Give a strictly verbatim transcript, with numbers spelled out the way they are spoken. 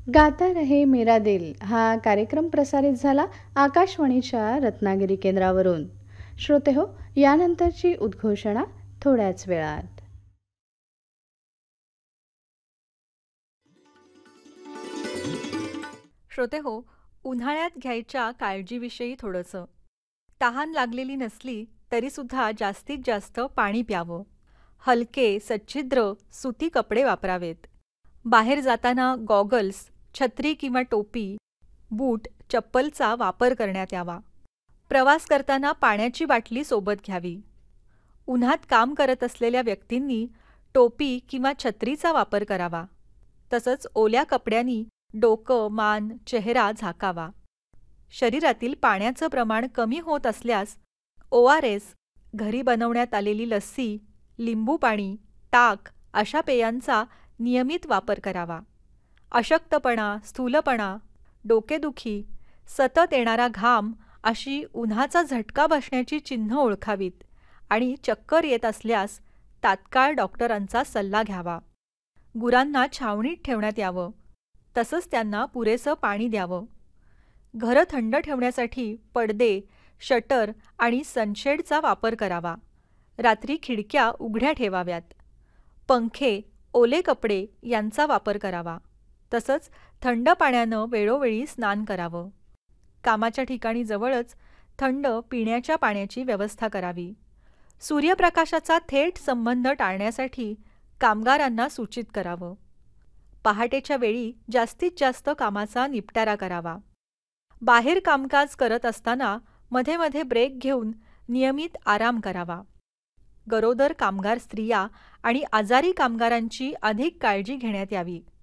गाता रहे मेरा दिल हा कार्यक्रम प्रसारित झाला आकाशवाणीच्या रत्नागिरी केंद्रावरून. श्रोते हो, यानंतरची उद्घोषणा थोड्याच वेळात. श्रोते हो, उन्हाळ्यात घ्यायच्या काळजीविषयी थोडंसं. तहान लागलेली नसली तरीसुद्धा जास्तीत जास्त पाणी प्यावं. हलके सच्छिद्र सुती कपडे वापरावेत. बाहेर जाताना गॉगल्स, छत्री किंवा टोपी, बूट, चप्पलचा वापर करण्यात यावा. प्रवास करताना पाण्याची बाटली सोबत घ्यावी. उन्हात काम करत असलेल्या व्यक्तींनी टोपी किंवा छत्रीचा वापर करावा. तसंच ओल्या कपड्यांनी डोकं, मान, चेहरा झाकावा. शरीरातील पाण्याचं प्रमाण कमी होत असल्यास ओ आर एस, घरी बनवण्यात आलेली लस्सी, लिंबू पाणी, ताक अशा पेयांचा नियमित वापर करावा. अशक्तपणा, स्थूलपणा, डोकेदुखी, सतत येणारा घाम अशी उन्हाचा झटका बसण्याची चिन्ह ओळखावीत आणि चक्कर येत असल्यास तात्काळ डॉक्टरांचा सल्ला घ्यावा. गुरांना छावणीत ठेवण्यात यावं. तसंच त्यांना पुरेसं पाणी द्यावं. घरं थंड ठेवण्यासाठी पडदे, शटर आणि सनशेडचा वापर करावा. रात्री खिडक्या उघड्या ठेवाव्यात. पंखे, ओले कपडे यांचा वापर करावा. तसंच थंड पाण्यानं वेळोवेळी स्नान करावं. कामाच्या ठिकाणी जवळच थंड पिण्याच्या पाण्याची व्यवस्था करावी. सूर्यप्रकाशाचा थेट संबंध टाळण्यासाठी कामगारांना सूचित करावं. पहाटेच्या वेळी जास्तीत जास्त कामाचा निपटारा करावा. बाहेर कामकाज करत असताना मध्ये मध्ये ब्रेक घेऊन नियमित आराम करावा. गरोदर कामगार स्त्रिया आणि आजारी कामगारांची अधिक काळजी घेण्यात यावी.